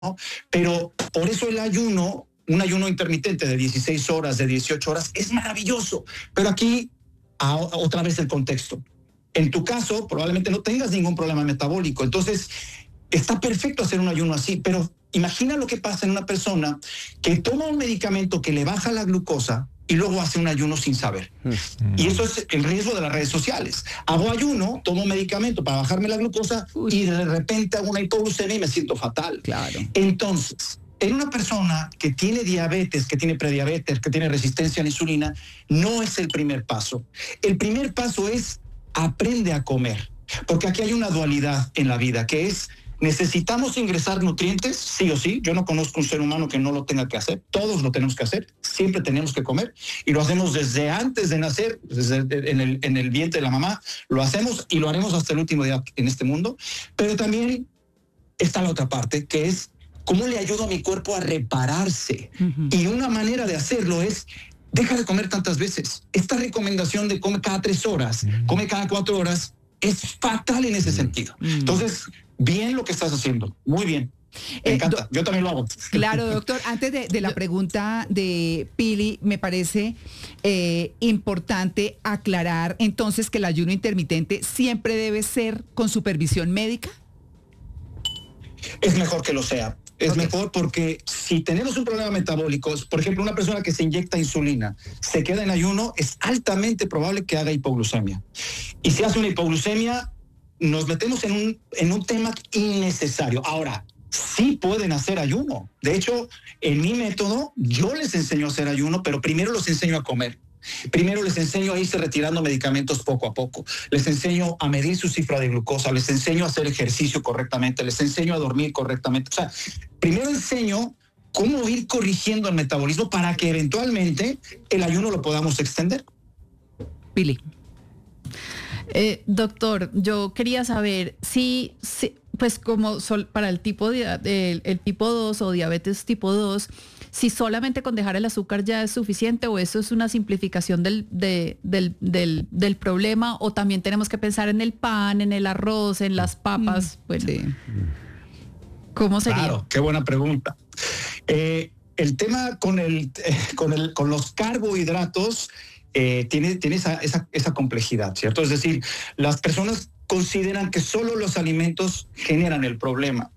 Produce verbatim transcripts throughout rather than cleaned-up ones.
Pero por eso el ayuno, un ayuno intermitente de dieciséis horas, de dieciocho horas, es maravilloso. Pero aquí, a, otra vez el contexto. En tu caso, probablemente no tengas ningún problema metabólico. Entonces, está perfecto hacer un ayuno así, pero imagina lo que pasa en una persona que toma un medicamento que le baja la glucosa y luego hace un ayuno sin saber. Mm. Y eso es el riesgo de las redes sociales. Hago ayuno, tomo medicamento para bajarme la glucosa Uy. y de repente hago una hipoglucemia y me siento fatal. Claro. Entonces, en una persona que tiene diabetes, que tiene prediabetes, que tiene resistencia a la insulina, no es el primer paso. El primer paso es aprende a comer. Porque aquí hay una dualidad en la vida, que es necesitamos ingresar nutrientes, sí o sí. Yo no conozco un ser humano que no lo tenga que hacer. Todos lo tenemos que hacer. Siempre tenemos que comer. Y lo hacemos desde antes de nacer, desde en el, en el vientre de la mamá. Lo hacemos y lo haremos hasta el último día en este mundo. Pero también está la otra parte, que es cómo le ayudo a mi cuerpo a repararse. Uh-huh. Y una manera de hacerlo es deja de comer tantas veces. Esta recomendación de come cada tres horas, uh-huh. come cada cuatro horas, es fatal en ese uh-huh. sentido. Uh-huh. Entonces, bien lo que estás haciendo, muy bien. Me encanta, eh, do- yo también lo hago. Claro, doctor, antes de, de la pregunta de Pili, me parece eh, importante aclarar entonces que el ayuno intermitente siempre debe ser con supervisión médica. Es mejor que lo sea. Es okay. mejor porque si tenemos un problema metabólico, por ejemplo, una persona que se inyecta insulina, se queda en ayuno, es altamente probable que haga hipoglucemia. Y si hace una hipoglucemia, nos metemos en un, en un tema innecesario. Ahora, sí pueden hacer ayuno. De hecho, en mi método, yo les enseño a hacer ayuno, pero primero los enseño a comer. Primero les enseño a irse retirando medicamentos poco a poco. Les enseño a medir su cifra de glucosa, les enseño a hacer ejercicio correctamente, les enseño a dormir correctamente. O sea, primero enseño cómo ir corrigiendo el metabolismo para que eventualmente el ayuno lo podamos extender. Pili. Eh, doctor, yo quería saber si, si pues como sol, para el tipo de, el, el tipo dos o diabetes tipo dos, si solamente con dejar el azúcar ya es suficiente o eso es una simplificación del, de, del, del, del problema, o también tenemos que pensar en el pan, en el arroz, en las papas. Mm, bueno, sí. ¿Cómo sería? Claro, qué buena pregunta. Eh, el tema con, el, eh, con, el, con los carbohidratos eh, tiene, tiene esa, esa, esa complejidad, ¿cierto? Es decir, las personas consideran que solo los alimentos generan el problema.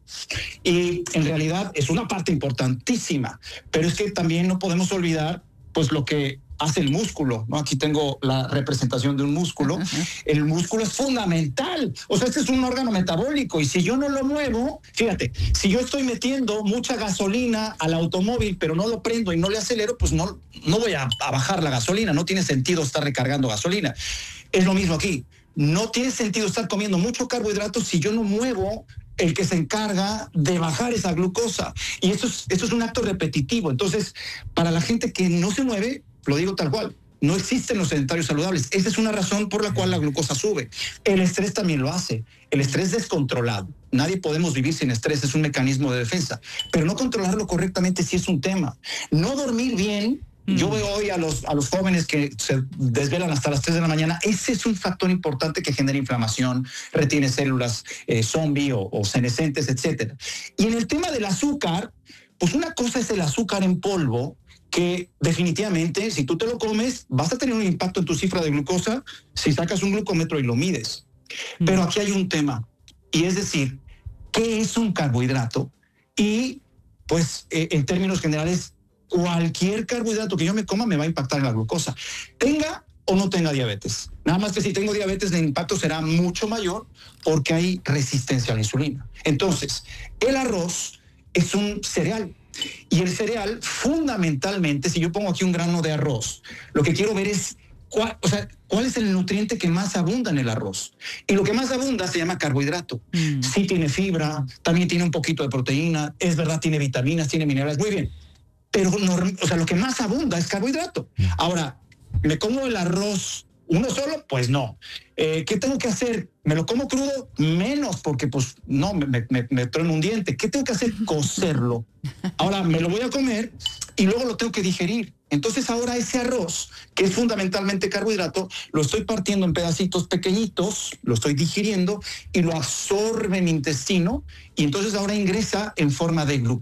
Y en realidad es una parte importantísima, pero es que también no podemos olvidar pues lo que hace el músculo, ¿no? Aquí tengo la representación de un músculo. Uh-huh. El músculo es fundamental. O sea, este es un órgano metabólico y si yo no lo muevo, fíjate, si yo estoy metiendo mucha gasolina al automóvil, pero no lo prendo y no le acelero, pues no, no voy a, a bajar la gasolina. No tiene sentido estar recargando gasolina. Es lo mismo aquí. No tiene sentido estar comiendo mucho carbohidrato si yo no muevo el que se encarga de bajar esa glucosa. Y eso es, eso es un acto repetitivo. Entonces, para la gente que no se mueve, lo digo tal cual, no existen los sedentarios saludables. Esa es una razón por la cual la glucosa sube. El estrés también lo hace. El estrés descontrolado. Nadie podemos vivir sin estrés, es un mecanismo de defensa. Pero no controlarlo correctamente sí es un tema. No dormir bien. Yo veo hoy a los, a los jóvenes que se desvelan hasta las tres de la mañana. Ese es un factor importante que genera inflamación, retiene células eh, zombie o, o senescentes, etcétera. Y en el tema del azúcar, pues una cosa es el azúcar en polvo, que definitivamente si tú te lo comes vas a tener un impacto en tu cifra de glucosa si sacas un glucómetro y lo mides. Mm. Pero aquí hay un tema, y es decir, ¿qué es un carbohidrato? Y pues eh, en términos generales, cualquier carbohidrato que yo me coma me va a impactar en la glucosa, tenga o no tenga diabetes. Nada más que si tengo diabetes, el impacto será mucho mayor porque hay resistencia a la insulina. Entonces, el arroz es un cereal. Y el cereal, fundamentalmente, si yo pongo aquí un grano de arroz, lo que quiero ver es cuál, o sea, cuál es el nutriente que más abunda en el arroz. Y lo que más abunda se llama carbohidrato. Mm. Sí tiene fibra, también tiene un poquito de proteína, es verdad, tiene vitaminas, tiene minerales, muy bien. Pero no, o sea, lo que más abunda es carbohidrato. Ahora, ¿me como el arroz uno solo? Pues no. Eh, ¿Qué tengo que hacer? ¿Me lo como crudo? Menos, porque pues no, me, me, me trueno un diente. ¿Qué tengo que hacer? Cocerlo. Ahora, me lo voy a comer y luego lo tengo que digerir. Entonces ahora ese arroz, que es fundamentalmente carbohidrato, lo estoy partiendo en pedacitos pequeñitos, lo estoy digiriendo y lo absorbe mi intestino y entonces ahora ingresa en forma de glucosa.